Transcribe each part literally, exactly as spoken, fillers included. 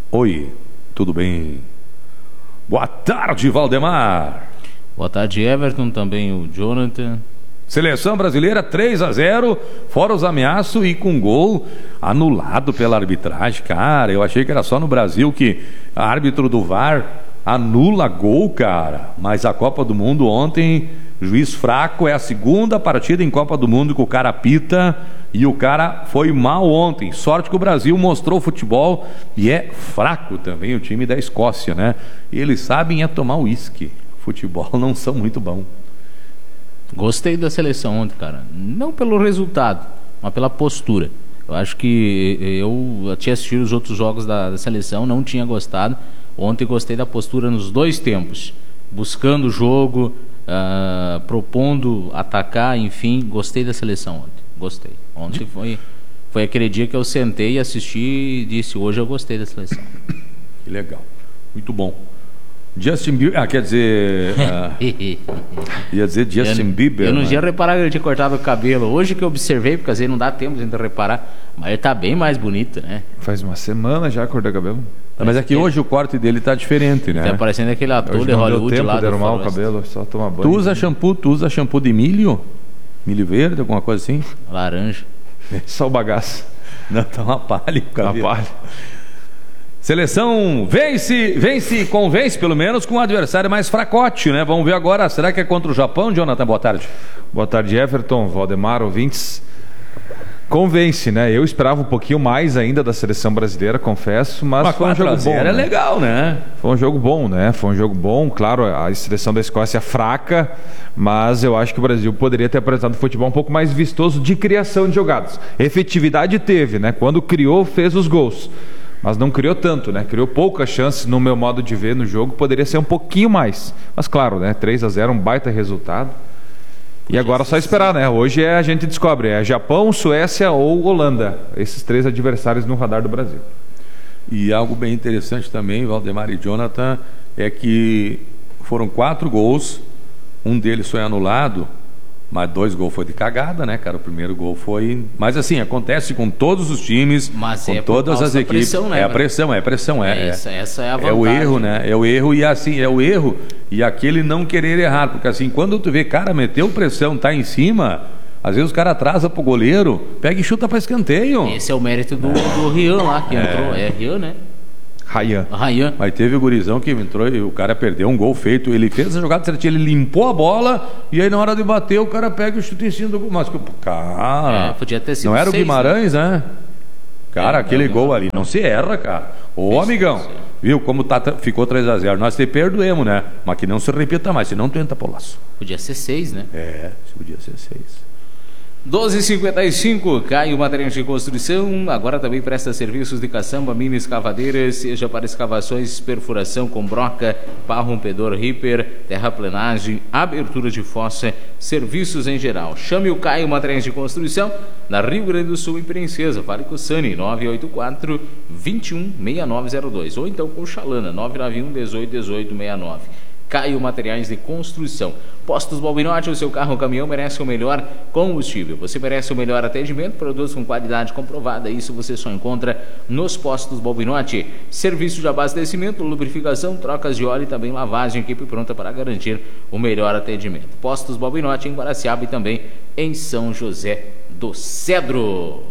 Oi, tudo bem? Boa tarde, Valdemar. Boa tarde, Everton, também o Jonathan. Seleção brasileira três a zero, fora os ameaços e com gol anulado pela arbitragem. Cara, eu achei que era só no Brasil que árbitro do V A R anula gol, cara. Mas a Copa do Mundo ontem, juiz fraco, é a segunda partida em Copa do Mundo que o cara apita e o cara foi mal ontem. Sorte que o Brasil mostrou futebol e é fraco também o time da Escócia, né? Eles sabem é tomar uísque. Futebol não são muito bons. Gostei da seleção ontem, cara. Não pelo resultado, mas pela postura. Eu acho que eu tinha assistido os outros jogos da, da seleção, não tinha gostado. Ontem gostei da postura nos dois tempos. Buscando o jogo, uh, propondo atacar, enfim. Gostei da seleção ontem. Gostei. Ontem foi, foi aquele dia que eu sentei e assisti e disse, hoje eu gostei da seleção. Que legal. Muito bom. Justin Bieber, ah, quer dizer, uh, ia dizer Justin eu, Bieber. Eu não né? tinha reparado que ele tinha cortado o cabelo. Hoje que eu observei, porque às vezes não dá tempo de a gente reparar, mas ele tá bem mais bonito, né? Faz uma semana já cortou o cabelo. Tá, mas é que hoje o corte dele tá diferente, né? Tá parecendo aquele ator hoje de não Hollywood deu tempo lá de do arrumar o Faroeste. cabelo, só tomar banho. Tu usa shampoo, tu usa shampoo de milho? Milho verde, alguma coisa assim? Laranja. Só o bagaço. Não, tá uma palha o cabelo. Uma palha. Seleção vence, vence e convence pelo menos com um adversário mais fracote, né? Vamos ver agora, será que é contra o Japão, Jonathan? Boa tarde. Boa tarde, Everton, Valdemar, ouvintes. Convence, né? Eu esperava um pouquinho mais ainda da seleção brasileira, confesso, mas, mas foi um jogo bom. Era né? legal, né? Foi um jogo bom, né? Foi um jogo bom, claro, a seleção da Escócia é fraca, mas eu acho que o Brasil poderia ter apresentado um futebol um pouco mais vistoso de criação de jogadas. Efetividade teve, né? Quando criou, fez os gols. Mas não criou tanto, né? Criou poucas chances no meu modo de ver no jogo, poderia ser um pouquinho mais. Mas claro, né? três a zero, um baita resultado. E agora só esperar, né? Hoje é, a gente descobre, é Japão, Suécia ou Holanda. Esses três adversários no radar do Brasil. E algo bem interessante também, Valdemar e Jonathan, é que foram quatro gols, um deles foi anulado, mas dois gols foi de cagada, né, cara? O primeiro gol foi... Mas assim, acontece com todos os times, mas com é todas as equipes. Pressão, né, é a pressão, é a pressão, é. é, essa, essa é a vantagem. É o erro, né? É o erro e assim, é o erro e aquele não querer errar, porque assim, quando tu vê, cara, meteu pressão, tá em cima, às vezes o cara atrasa pro goleiro, pega e chuta pra escanteio. Esse é o mérito do, do Rian lá, que é. entrou. É Rian, né? Ryan. Ryan. Mas teve o gurizão que entrou e o cara perdeu um gol feito. Ele fez a jogada certinha, ele limpou a bola e aí na hora de bater o cara pega e chuta em cima do gol. Mas, cara, é, podia ter sido não era seis, o Guimarães, né? né? Cara, é, aquele não, gol não. ali, não se erra, cara. Ô, Isso, amigão, isso. viu como tá, ficou três a zero. Nós te perdoemos, né? Mas que não se repita mais, senão tu entra pro laço. Podia ser seis, né? É, podia ser seis. doze e cinquenta e cinco, Caio Materiais de Construção, agora também presta serviços de caçamba, mini escavadeiras, seja para escavações, perfuração com broca, pá rompedor, ripper, terraplenagem, abertura de fossa, serviços em geral. Chame o Caio Materiais de Construção, na Rio Grande do Sul, em Princesa. Fale com o Sani, nove oito quatro, dois um seis nove zero dois, ou então com o Xalana, nove nove um, dezoito, dezoito, sessenta e nove. Caio Materiais de Construção. Postos Balbinotti, o seu carro ou caminhão merece o melhor combustível. Você merece o melhor atendimento, produtos com qualidade comprovada. Isso você só encontra nos Postos Balbinotti. Serviço de abastecimento, lubrificação, trocas de óleo e também lavagem. Equipe pronta para garantir o melhor atendimento. Postos Balbinotti em Guaraciaba e também em São José do Cedro.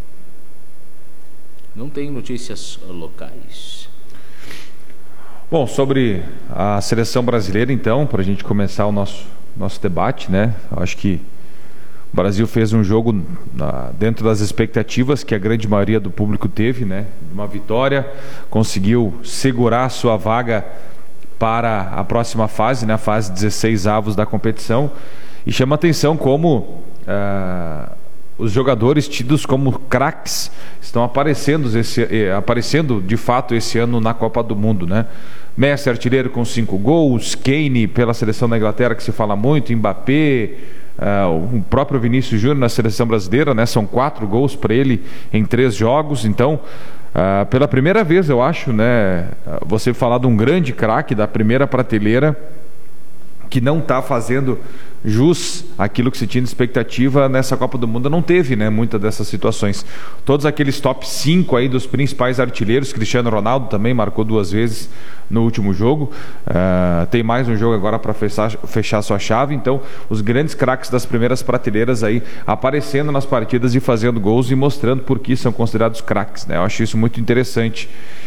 Não tem notícias locais. Bom, sobre a seleção brasileira, então, para a gente começar o nosso, nosso debate, né? Eu acho que o Brasil fez um jogo uh, dentro das expectativas que a grande maioria do público teve, né? Uma vitória, conseguiu segurar a sua vaga para a próxima fase, né? A fase dezesseis avos da competição. E chama atenção como uh, os jogadores tidos como craques estão aparecendo, esse, eh, aparecendo de fato esse ano na Copa do Mundo, né? Messi, artilheiro com cinco gols, Kane pela seleção da Inglaterra, que se fala muito, Mbappé, uh, o próprio Vinícius Júnior na seleção brasileira, né? São quatro gols para ele em três jogos. Então, uh, pela primeira vez, eu acho, né? Você falar de um grande craque da primeira prateleira que não está fazendo jus àquilo que se tinha de expectativa nessa Copa do Mundo, não teve, né, muitas dessas situações. Todos aqueles top cinco aí dos principais artilheiros, Cristiano Ronaldo também marcou duas vezes no último jogo, uh, tem mais um jogo agora para fechar, fechar sua chave. Então os grandes craques das primeiras prateleiras aí aparecendo nas partidas e fazendo gols e mostrando por que são considerados craques, né? Eu acho isso muito interessante.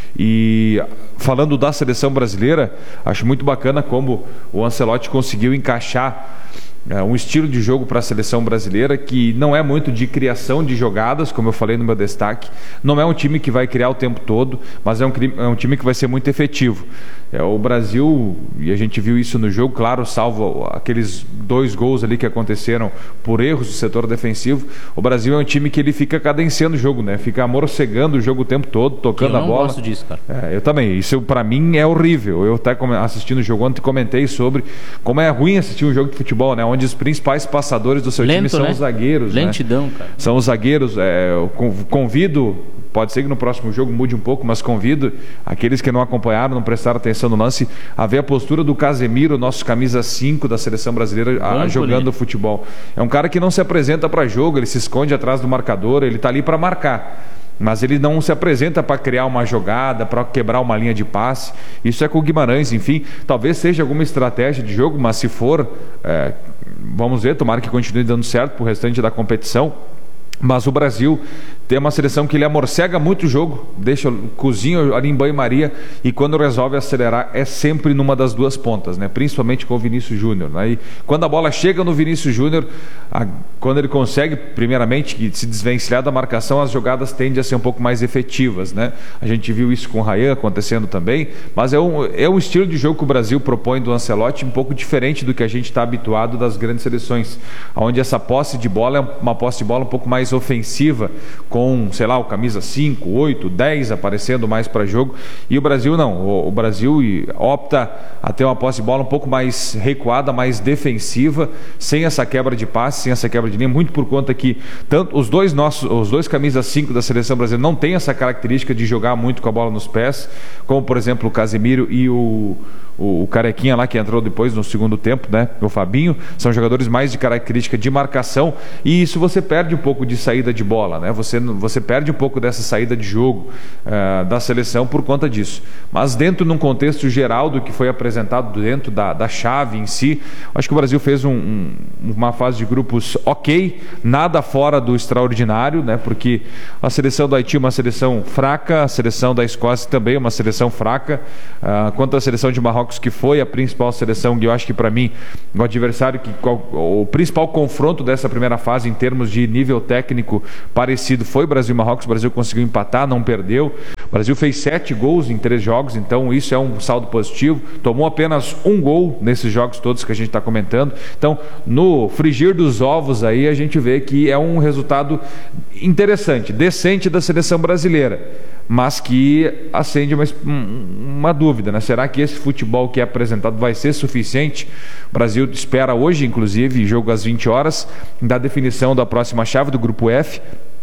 E falando da seleção brasileira, acho muito bacana como o Ancelotti conseguiu encaixar É um estilo de jogo para a seleção brasileira que não é muito de criação de jogadas, como eu falei no meu destaque. Não é um time que vai criar o tempo todo, mas é um, é um time que vai ser muito efetivo. É, o Brasil, e a gente viu isso no jogo, claro, salvo aqueles dois gols ali que aconteceram por erros do setor defensivo, o Brasil é um time que ele fica cadenciando o jogo, né? Fica amorcegando o jogo o tempo todo, tocando a bola. Eu não gosto disso, cara. É, eu também. Isso para mim é horrível. Eu até assistindo o jogo ontem comentei sobre como é ruim assistir um jogo de futebol, né? Onde os principais passadores do seu Lento, time são né? os zagueiros. Lentidão, né? cara. São os zagueiros. É, eu convido, pode ser que no próximo jogo mude um pouco, mas convido aqueles que não acompanharam, não prestaram atenção no lance, a ver a postura do Casemiro, nosso camisa cinco da seleção brasileira, a, jogando futebol. É um cara que não se apresenta para jogo, ele se esconde atrás do marcador, ele está ali para marcar. Mas ele não se apresenta para criar uma jogada, para quebrar uma linha de passe. Isso é com o Guimarães, enfim. Talvez seja alguma estratégia de jogo, mas se for, é, vamos ver, tomara que continue dando certo para o restante da competição. Mas o Brasil tem uma seleção que ele amorcega muito o jogo, deixa cozinha ali em banho-maria, e quando resolve acelerar é sempre numa das duas pontas, né? Principalmente com o Vinícius Júnior, né? E quando a bola chega no Vinícius Júnior, a, quando ele consegue primeiramente se desvencilhar da marcação, as jogadas tendem a ser um pouco mais efetivas, né? A gente viu isso com o Rayan acontecendo também, mas é um, é um estilo de jogo que o Brasil propõe do Ancelotti um pouco diferente do que a gente está habituado das grandes seleções, onde essa posse de bola é uma posse de bola um pouco mais ofensiva, com, sei lá, o camisa cinco, oito, dez aparecendo mais para jogo, e o Brasil não, o, o Brasil opta a ter uma posse de bola um pouco mais recuada, mais defensiva, sem essa quebra de passe, sem essa quebra de linha, muito por conta que tanto os dois nossos, os dois camisas cinco da seleção brasileira não têm essa característica de jogar muito com a bola nos pés, como por exemplo o Casemiro e o O, o Carequinha lá que entrou depois no segundo tempo, né? O Fabinho, são jogadores mais de característica de marcação, e isso você perde um pouco de saída de bola, né? Você, você perde um pouco dessa saída de jogo uh, da seleção por conta disso. Mas dentro, num contexto geral do que foi apresentado dentro da, da chave em si, acho que o Brasil fez um, um, uma fase de grupos ok, nada fora do extraordinário, né? Porque a seleção do Haiti é uma seleção fraca, a seleção da Escócia também é uma seleção fraca, uh, quanto à seleção de Marrocos, que foi a principal seleção, e eu acho que para mim o adversário, que, o principal confronto dessa primeira fase em termos de nível técnico parecido foi Brasil e Marrocos. O Brasil conseguiu empatar, não perdeu. O Brasil fez sete gols em três jogos, então isso é um saldo positivo. Tomou apenas um gol nesses jogos todos que a gente está comentando. Então, no frigir dos ovos aí, a gente vê que é um resultado interessante, decente da seleção brasileira, mas que acende uma, uma dúvida, né? Será que esse futebol que é apresentado vai ser suficiente? O Brasil espera hoje, inclusive, jogo às vinte horas, da definição da próxima chave do grupo F,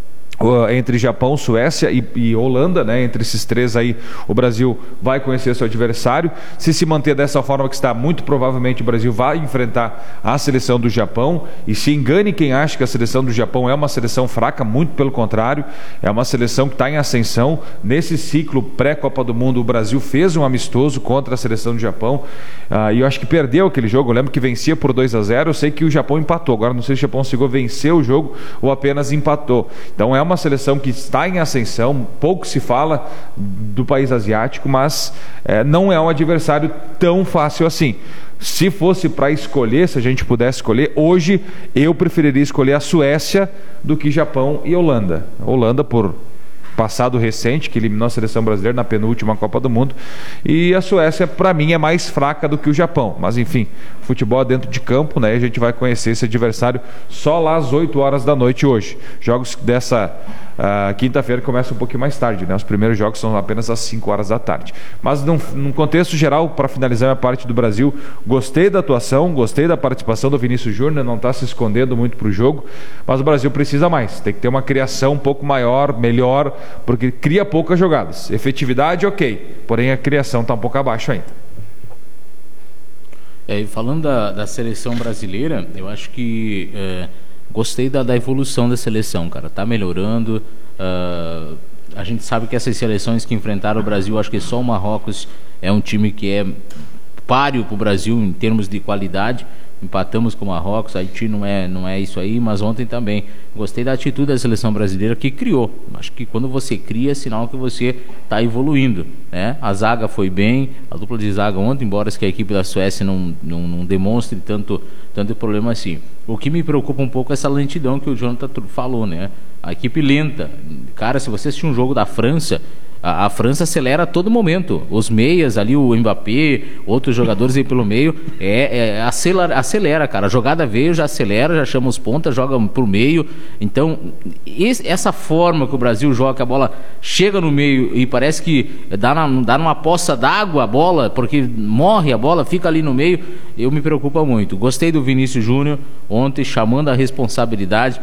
entre Japão, Suécia e, e Holanda, né? Entre esses três aí, o Brasil vai conhecer seu adversário. Se se manter dessa forma que está, muito provavelmente o Brasil vai enfrentar a seleção do Japão. E se engane quem acha que a seleção do Japão é uma seleção fraca, muito pelo contrário, é uma seleção que está em ascensão. Nesse ciclo pré-Copa do Mundo, o Brasil fez um amistoso contra a seleção do Japão, uh, e eu acho que perdeu aquele jogo. Eu lembro que vencia por dois a zero, eu sei que o Japão empatou, agora não sei se o Japão conseguiu vencer o jogo ou apenas empatou. Então é uma uma seleção que está em ascensão, pouco se fala do país asiático, mas é, não é um adversário tão fácil assim. Se fosse para escolher, se a gente pudesse escolher, hoje eu preferiria escolher a Suécia do que Japão e Holanda. Holanda por passado recente, que eliminou a seleção brasileira na penúltima Copa do Mundo, e a Suécia, para mim, é mais fraca do que o Japão. Mas enfim, futebol é dentro de campo, né? A gente vai conhecer esse adversário só lá às oito horas da noite hoje. Jogos dessa uh, quinta-feira começam um pouquinho mais tarde, né? Os primeiros jogos são apenas às cinco horas da tarde. Mas num, num contexto geral, para finalizar a parte do Brasil, gostei da atuação, gostei da participação do Vinícius Júnior, não está se escondendo muito para o jogo, mas o Brasil precisa mais, tem que ter uma criação um pouco maior, melhor, porque cria poucas jogadas. Efetividade, ok, porém a criação está um pouco abaixo ainda. É, falando da, da seleção brasileira, eu acho que é, gostei da, da evolução da seleção, cara. Tá melhorando. Uh, a gente sabe que essas seleções que enfrentaram o Brasil, acho que só o Marrocos é um time que é páreo para o Brasil em termos de qualidade. Empatamos com o Marrocos, Haiti não é, não é isso aí, mas ontem também gostei da atitude da seleção brasileira que criou. Acho que quando você cria é sinal que você está evoluindo, né? A zaga foi bem, a dupla de zaga ontem, embora que a equipe da Suécia não, não, não demonstre tanto, tanto problema assim. O que me preocupa um pouco é essa lentidão que o Jonathan falou, né? A equipe lenta. Cara, se você assistir um jogo da França, A, a França acelera a todo momento. Os meias ali, o Mbappé, outros jogadores aí pelo meio, é, é, acelera, acelera, cara. A jogada veio, já acelera, já chama os pontas, joga pro meio. Então, esse, essa forma que o Brasil joga, que a bola chega no meio e parece que dá, na, dá numa poça d'água a bola, porque morre a bola, fica ali no meio, eu me preocupa muito. Gostei do Vinícius Júnior ontem, chamando a responsabilidade.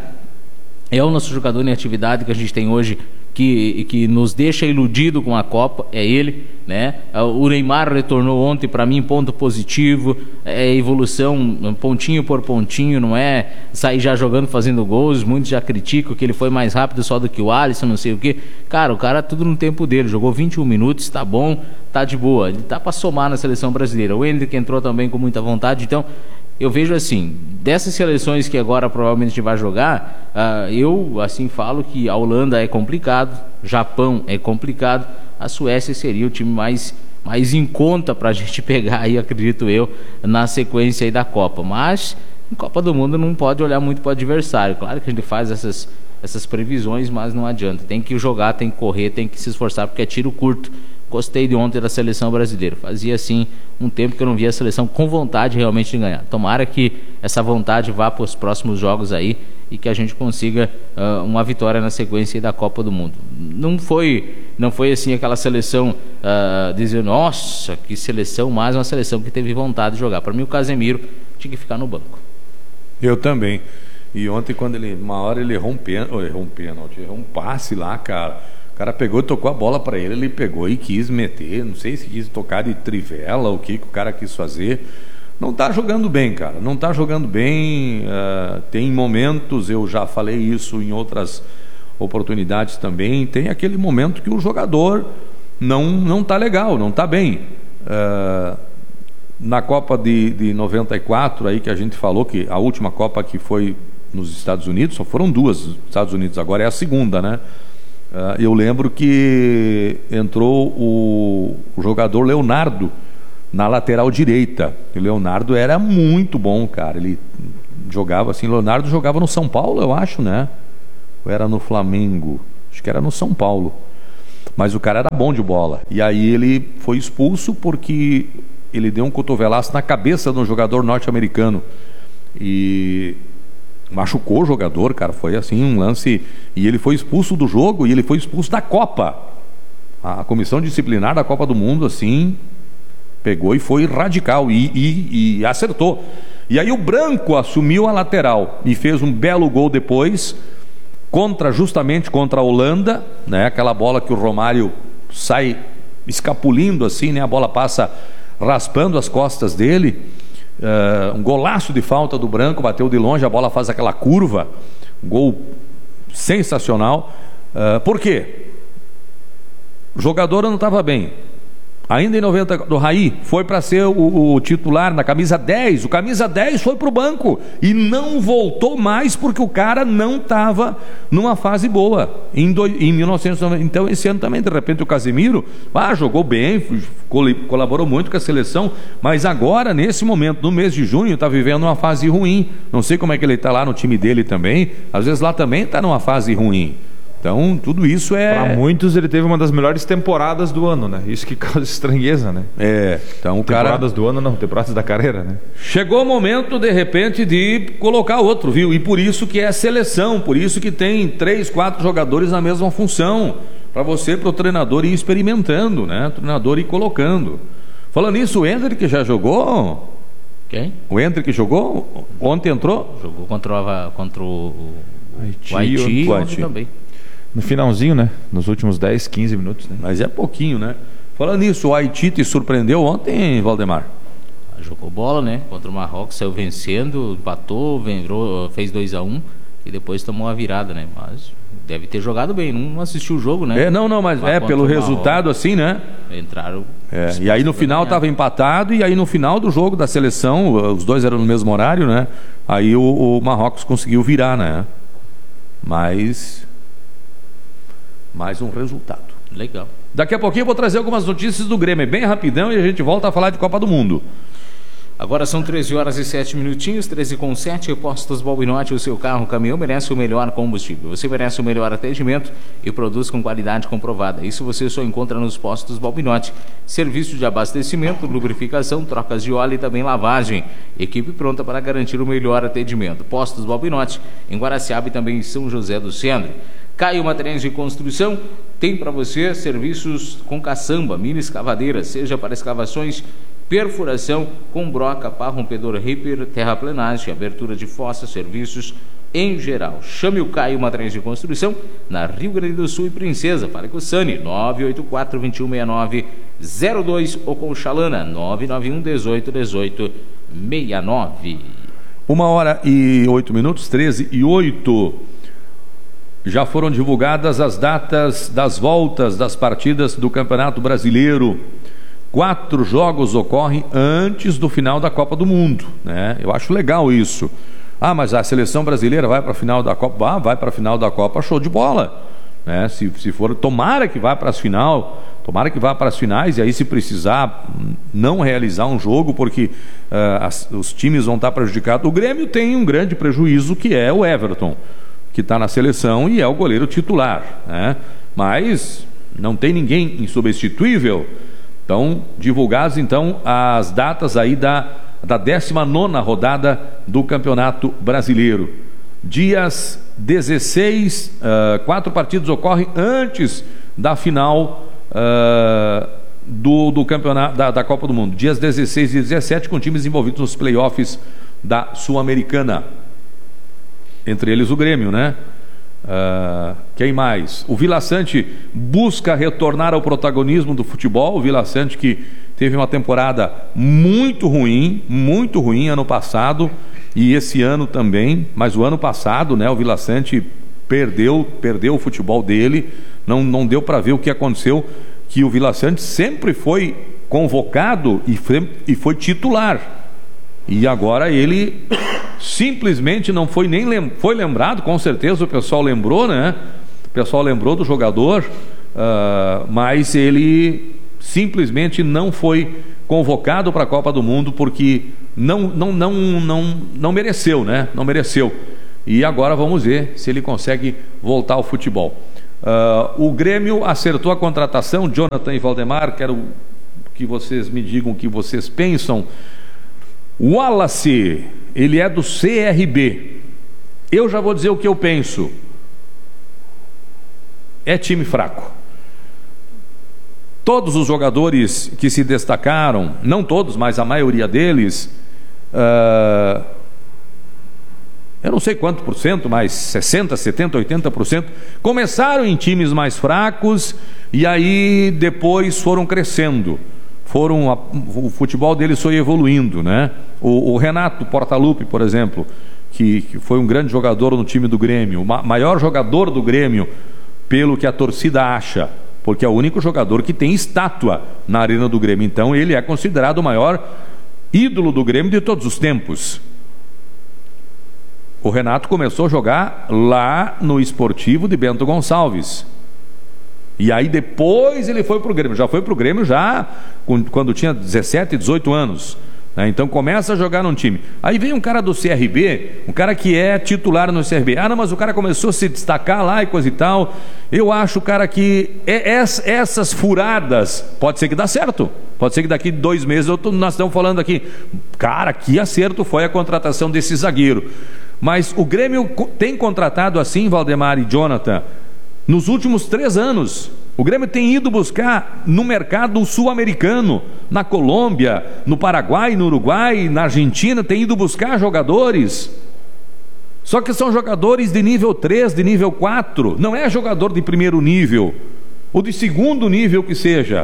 É o nosso jogador em atividade que a gente tem hoje, que, que nos deixa iludido com a Copa, é ele, né? O Neymar retornou ontem, para mim, ponto positivo, é evolução pontinho por pontinho, não é sair já jogando, fazendo gols. Muitos já criticam que ele foi mais rápido só do que o Alisson, não sei o quê. Cara, o cara tudo no tempo dele, jogou vinte e um minutos, tá bom, tá de boa, ele tá para somar na seleção brasileira. O Hendrick entrou também com muita vontade, então eu vejo assim, dessas seleções que agora provavelmente a gente vai jogar, uh, eu assim falo que a Holanda é complicado, Japão é complicado, a Suécia seria o time mais, mais em conta para a gente pegar aí, acredito eu, na sequência aí da Copa. Mas em Copa do Mundo não pode olhar muito para o adversário. Claro que a gente faz essas, essas previsões, mas não adianta. Tem que jogar, tem que correr, tem que se esforçar, porque é tiro curto. Gostei de ontem da seleção brasileira. Fazia assim um tempo que eu não via a seleção com vontade realmente de ganhar. Tomara que essa vontade vá para os próximos jogos aí e que a gente consiga uh, uma vitória na sequência da Copa do Mundo. Não foi, não foi assim aquela seleção uh, dizendo, nossa, que seleção, mas uma seleção que teve vontade de jogar. Para mim o Casemiro tinha que ficar no banco. Eu também. E ontem quando ele, uma hora ele errou um pênalti, errou um pênalti, errou um passe lá, cara. O cara pegou e tocou a bola para ele, ele pegou e quis meter, não sei se quis tocar de trivela, o que, que o cara quis fazer. Não tá jogando bem, cara, não tá jogando bem. Uh, tem momentos, eu já falei isso em outras oportunidades também, tem aquele momento que o jogador não, não tá legal, não tá bem. Uh, na Copa de, de noventa e quatro, aí que a gente falou que a última Copa que foi nos Estados Unidos, só foram duas nos Estados Unidos, agora é a segunda, né? Uh, eu lembro que entrou o, o jogador Leonardo na lateral direita. O Leonardo era muito bom, cara. Ele jogava assim. Leonardo jogava no São Paulo, eu acho, né? Ou era no Flamengo? Acho que era no São Paulo. Mas o cara era bom de bola. E aí ele foi expulso porque ele deu um cotovelaço na cabeça de um jogador norte-americano. E machucou o jogador, cara, foi assim um lance, e ele foi expulso do jogo e ele foi expulso da Copa. A comissão disciplinar da Copa do Mundo, assim, pegou e foi radical e, e, e acertou. E aí o Branco assumiu a lateral e fez um belo gol depois, contra, justamente contra a Holanda, né? Aquela bola que o Romário sai escapulindo assim, né? A bola passa raspando as costas dele. Uh, um golaço de falta do Branco, bateu de longe, a bola faz aquela curva, gol sensacional. Uh, por quê? O jogador não estava bem. Ainda em noventa, do Raí, foi para ser o, o titular na camisa dez. O camisa dez foi para o banco e não voltou mais porque o cara não estava numa fase boa. Em, do, em mil novecentos e noventa. Então, esse ano também, de repente, o Casemiro ah, jogou bem, colaborou muito com a seleção, mas agora, nesse momento, no mês de junho, está vivendo uma fase ruim. Não sei como é que ele está lá no time dele também. Às vezes lá também está numa fase ruim. Então, tudo isso é... Para muitos, ele teve uma das melhores temporadas do ano, né? Isso que causa estranheza, né? É, então o cara... Temporadas do ano, não, temporadas da carreira, né? Chegou o momento, de repente, de colocar outro, viu? E por isso que é seleção, por isso que tem três, quatro jogadores na mesma função, para você, para o treinador ir experimentando, né? O treinador ir colocando. Falando nisso, o Hendrick já jogou? Quem? O Hendrick jogou? Ontem entrou? Jogou contra o, contra o, Haiti, o Haiti, o ontem também. No finalzinho, né? Nos últimos dez, quinze minutos, né? Mas é pouquinho, né? Falando nisso, o Haiti te surpreendeu ontem, Valdemar? Jogou bola, né? Contra o Marrocos, saiu vencendo, empatou, vendrou, fez dois a um e depois tomou a virada, né? Mas deve ter jogado bem, não assistiu o jogo, né? É, não, não, mas é pelo resultado assim, né? Entraram. É, e aí no final estava empatado, e aí no final do jogo da seleção, os dois eram no mesmo horário, né? Aí o, o Marrocos conseguiu virar, né? Mas mais um resultado. Legal. Daqui a pouquinho eu vou trazer algumas notícias do Grêmio, bem rapidão, e a gente volta a falar de Copa do Mundo. Agora são treze horas e sete minutinhos, treze com sete, Postos Balbinotti, o seu carro, o caminhão merece o melhor combustível. Você merece o melhor atendimento e produz com qualidade comprovada. Isso você só encontra nos Postos Balbinotti. Serviço de abastecimento, lubrificação, trocas de óleo e também lavagem. Equipe pronta para garantir o melhor atendimento. Postos Balbinotti, em Guaraciaba e também em São José do Centro. Caio Materiais de Construção tem para você serviços com caçamba, mini escavadeira, seja para escavações, perfuração com broca, pá rompedor ripper, terraplenagem, abertura de fossa, serviços em geral. Chame o Caio Materiais de Construção na Rio Grande do Sul e Princesa. Fale com o Sani, nove oito quatro, dois um seis nove zero dois ou com o Xalana, nove nove um, dezoito, dezoito, sessenta e nove. Uma hora e oito minutos, treze e oito. Já foram divulgadas as datas das voltas das partidas do Campeonato Brasileiro. Quatro jogos ocorrem antes do final da Copa do Mundo, né? Eu acho legal isso. Ah, mas a seleção brasileira vai para a final da Copa? Ah, vai para a final da Copa, show de bola, né? Se, se for, tomara que vá para as final, tomara que vá para as finais, e aí se precisar não realizar um jogo, porque uh, as, os times vão estar prejudicados. O Grêmio tem um grande prejuízo, que é o Everton, que está na seleção e é o goleiro titular, né? Mas não tem ninguém insubstituível. Então, divulgadas então as datas aí da, da décima nona rodada do Campeonato Brasileiro. Dias dezesseis, uh, quatro partidos ocorrem antes da final uh, do, do campeonato da, da Copa do Mundo. Dias dezesseis e dezessete, com times envolvidos nos playoffs da Sul-Americana. Entre eles o Grêmio, né? Uh, quem mais? O Vila Sante busca retornar ao protagonismo do futebol. O Vila Sante, que teve uma temporada muito ruim, muito ruim ano passado e esse ano também, mas o ano passado, né, o Vila Sante perdeu, perdeu o futebol dele, não, não deu para ver o que aconteceu, que o Vila Sante sempre foi convocado e foi, e foi titular, e agora ele simplesmente não foi nem lem- foi lembrado. Com certeza o pessoal lembrou, né? O pessoal lembrou do jogador, uh, mas ele simplesmente não foi convocado para a Copa do Mundo porque não, não, não, não, não mereceu, né? Não mereceu. E agora vamos ver se ele consegue voltar ao futebol. Uh, o Grêmio acertou a contratação. Jonathan e Valdemar, quero que vocês me digam o que vocês pensam. Wallace, ele é do C R B. Eu já vou dizer o que eu penso. É time fraco. Todos os jogadores que se destacaram, não todos, mas a maioria deles, uh, eu não sei quanto por cento, mas sessenta, setenta, oitenta por cento, começaram em times mais fracos e aí depois foram crescendo. Foram, a, o futebol deles foi evoluindo, né? O, o Renato Portaluppi, por exemplo, que, que foi um grande jogador no time do Grêmio, o ma, maior jogador do Grêmio, pelo que a torcida acha, porque é o único jogador que tem estátua na arena do Grêmio. Então ele é considerado o maior ídolo do Grêmio de todos os tempos. O Renato começou a jogar lá no Esportivo de Bento Gonçalves. E aí depois ele foi para o Grêmio, já foi para o Grêmio já quando tinha dezessete, dezoito anos, né? Então começa a jogar num time. Aí vem um cara do C R B, um cara que é titular no C R B. Ah, não, mas o cara começou a se destacar lá e coisa e tal. Eu acho, cara, que essas furadas, pode ser que dá certo. Pode ser que daqui dois meses nós estamos falando aqui, cara, que acerto foi a contratação desse zagueiro. Mas o Grêmio tem contratado assim, Valdemar e Jonathan, nos últimos três anos. O Grêmio tem ido buscar no mercado sul-americano, na Colômbia, no Paraguai, no Uruguai, na Argentina, tem ido buscar jogadores. Só que são jogadores de nível três, de nível quatro. Não é jogador de primeiro nível, ou de segundo nível que seja.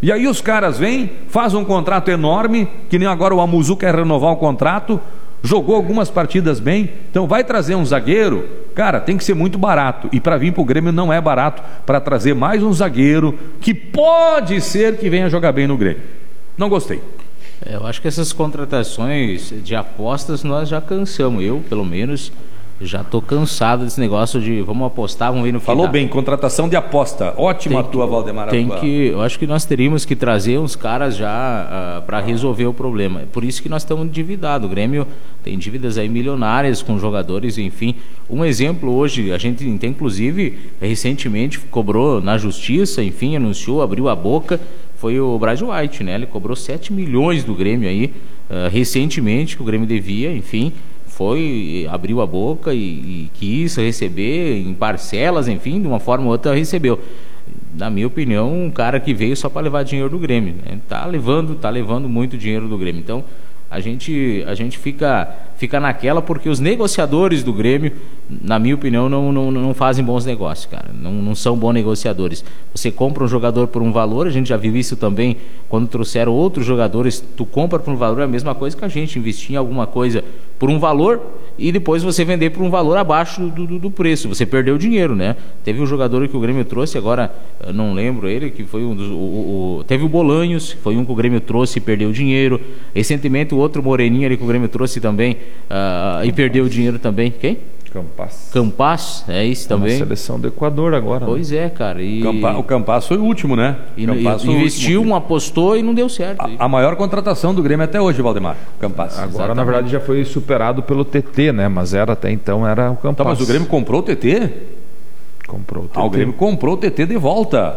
E aí os caras vêm, fazem um contrato enorme, que nem agora o Amuzu quer renovar o contrato, jogou algumas partidas bem, então vai trazer um zagueiro, cara, tem que ser muito barato, e para vir para o Grêmio não é barato, para trazer mais um zagueiro, que pode ser que venha jogar bem no Grêmio. Não gostei. É, eu acho que essas contratações de apostas nós já cansamos, eu pelo menos já tô cansado desse negócio de vamos apostar, vamos ver no final. Falou bem, contratação de aposta, ótima a tua, Valdemar. Tem que, eu acho que nós teríamos que trazer uns caras já uh, para resolver o problema. É por isso que nós estamos endividados. O Grêmio tem dívidas aí milionárias com jogadores, enfim. Um exemplo hoje, a gente tem inclusive recentemente cobrou na justiça, enfim, anunciou, abriu a boca, foi o Brad White, né? Ele cobrou sete milhões do Grêmio aí, uh, recentemente, que o Grêmio devia, enfim. Foi, abriu a boca e, e quis receber em parcelas, enfim, de uma forma ou outra recebeu. Na minha opinião, um cara que veio só para levar dinheiro do Grêmio, né? Tá levando, tá levando muito dinheiro do Grêmio. Então, a gente, a gente fica, fica naquela porque os negociadores do Grêmio, na minha opinião, não, não, não fazem bons negócios, cara. Não, não são bons negociadores. Você compra um jogador por um valor, a gente já viu isso também quando trouxeram outros jogadores, tu compra por um valor, é a mesma coisa que a gente investir em alguma coisa por um valor e depois você vender por um valor abaixo do, do, do preço. Você perdeu dinheiro, né? Teve um jogador que o Grêmio trouxe, agora eu não lembro ele, que foi um dos... O, o, o, teve o Bolanhos, foi um que o Grêmio trouxe e perdeu dinheiro. Recentemente o outro moreninho ali que o Grêmio trouxe também uh, e perdeu dinheiro também. Quem? Campas. Campas, é isso tá também. Na seleção do Equador agora. Pois né? é, cara. E... Campa, o Campas foi o último, né? E, Campas e, investiu, último. apostou e não deu certo. A, a maior contratação do Grêmio até hoje, Valdemar. Campas. Agora, Exatamente. Na verdade, já foi superado pelo T T, né? Mas era até então era o Campas. Tá, mas o Grêmio comprou o T T? Comprou o T T. Ah, o Grêmio comprou o T T de volta.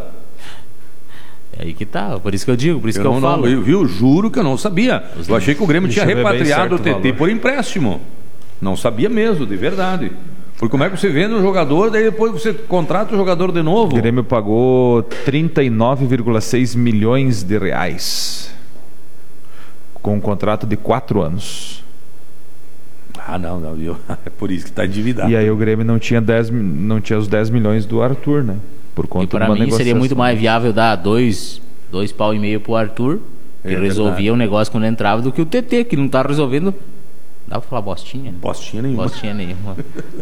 É aí que tá, por isso que eu digo, por isso eu que eu não, falo. Não, eu, viu, juro que eu não sabia. Os eu achei que o Grêmio tinha repatriado o T T por empréstimo. Não sabia mesmo, de verdade. Porque como é que você vende um jogador, daí depois você contrata o jogador de novo? O Grêmio pagou trinta e nove vírgula seis milhões de reais com um contrato de quatro anos. Ah, não, não, viu? É por isso que está endividado. E aí o Grêmio não tinha, dez, não tinha os dez milhões do Arthur, né? Por conta e para mim seria muito mais viável dar dois, dois pau e meio pro Arthur, que é resolvia o um negócio quando entrava, do que o T T, que não tá resolvendo. Dá pra falar bostinha? Bostinha nenhuma. Bostinha nenhuma.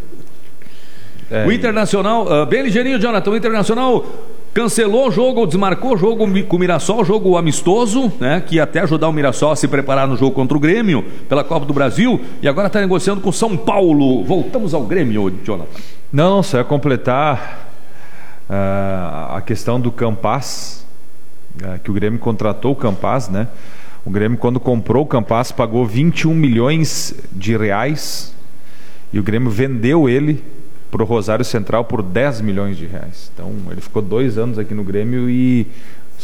É, o Internacional, uh, bem ligeirinho, Jonathan, o Internacional cancelou o jogo, desmarcou o jogo com o Mirassol, jogo amistoso, né, que ia até ajudar o Mirassol a se preparar no jogo contra o Grêmio, pela Copa do Brasil, e agora está negociando com o São Paulo. Voltamos ao Grêmio, Jonathan. Não, só ia completar uh, a questão do Campas, uh, que o Grêmio contratou o Campas, né? O Grêmio, quando comprou o Campas, pagou vinte e um milhões de reais e o Grêmio vendeu ele para o Rosário Central por dez milhões de reais. Então ele ficou dois anos aqui no Grêmio e